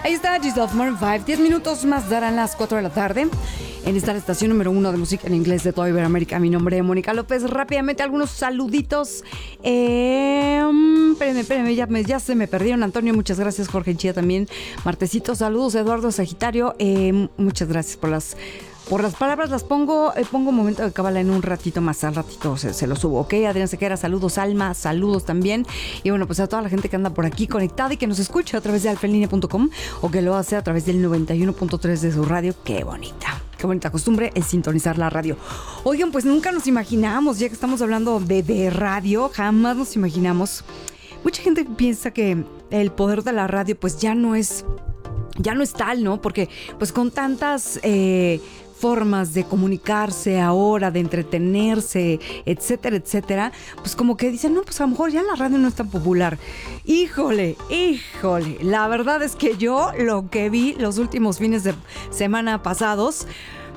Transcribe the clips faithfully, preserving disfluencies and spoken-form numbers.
Ahí está Giselle Maroon cinco. Diez minutos más darán las cuatro de la tarde. En esta la estación número uno de música en inglés de toda Iberoamérica. Mi nombre es Mónica López. Rápidamente algunos saluditos. Eh, espérenme, espérenme, ya, me, ya se me perdieron. Antonio, muchas gracias. Jorge Chía también. Martecito, saludos. Eduardo Sagitario, eh, muchas gracias por las... Por las palabras las pongo, eh, pongo un momento de cábala en un ratito más, al ratito se, se lo subo, ¿ok? Adrián Sequera, saludos. Alma, saludos también. Y bueno, pues a toda la gente que anda por aquí conectada y que nos escucha a través de alfa en línea punto com o que lo hace a través del noventa y uno punto tres de su radio. ¡Qué bonita! Qué bonita costumbre es sintonizar la radio. Oigan, pues nunca nos imaginamos, ya que estamos hablando de, de radio, jamás nos imaginamos. Mucha gente piensa que el poder de la radio pues ya no es, ya no es tal, ¿no? Porque pues con tantas... Eh, formas de comunicarse ahora, de entretenerse, etcétera, etcétera, pues como que dicen, no, pues a lo mejor ya la radio no es tan popular. Híjole, híjole, la verdad es que yo lo que vi los últimos fines de semana pasados,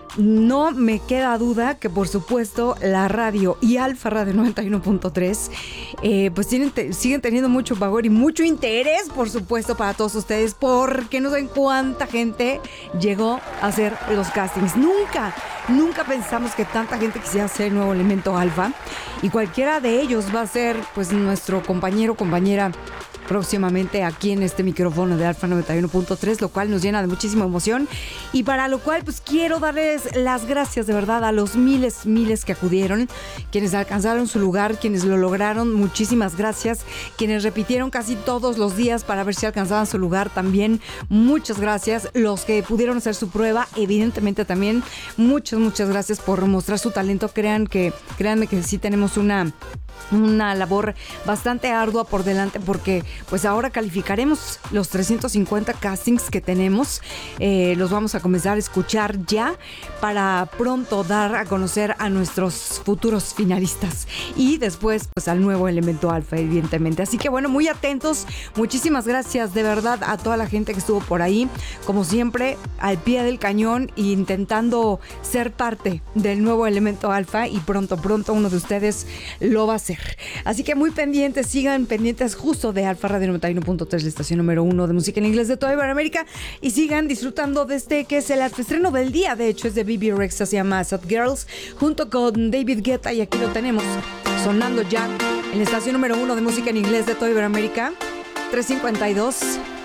no me queda duda que por supuesto la radio y Alfa Radio noventa y uno punto tres eh, pues tienen, te, siguen teniendo mucho valor y mucho interés, por supuesto, para todos ustedes, porque no saben cuánta gente llegó a hacer los castings. Nunca, nunca pensamos que tanta gente quisiera hacer el nuevo Elemento Alfa, y cualquiera de ellos va a ser pues nuestro compañero o compañera próximamente aquí en este micrófono de Alfa noventa y uno punto tres, lo cual nos llena de muchísima emoción, y para lo cual pues quiero darles las gracias de verdad a los miles, miles que acudieron, quienes alcanzaron su lugar, quienes lo lograron, muchísimas gracias, quienes repitieron casi todos los días para ver si alcanzaban su lugar también, muchas gracias, los que pudieron hacer su prueba, evidentemente también, muchas, muchas gracias por mostrar su talento. Crean que, créanme que sí tenemos una una labor bastante ardua por delante, porque pues ahora calificaremos los trescientos cincuenta castings que tenemos, eh, los vamos a comenzar a escuchar ya para pronto dar a conocer a nuestros futuros finalistas y después pues al nuevo Elemento Alfa, evidentemente. Así que bueno, muy atentos, muchísimas gracias de verdad a toda la gente que estuvo por ahí, como siempre al pie del cañón, intentando ser parte del nuevo Elemento Alfa, y pronto, pronto uno de ustedes lo va a hacer. Así que muy pendientes, sigan pendientes justo de Alfa Radio noventa y uno punto tres, la estación número uno de música en inglés de toda Iberoamérica, y sigan disfrutando de este que es el estreno del día. De hecho es de B B Rexha, se llama Sad Girls, junto con David Guetta, y aquí lo tenemos sonando ya en la estación número uno de música en inglés de toda Iberoamérica. Tres cincuenta y dos,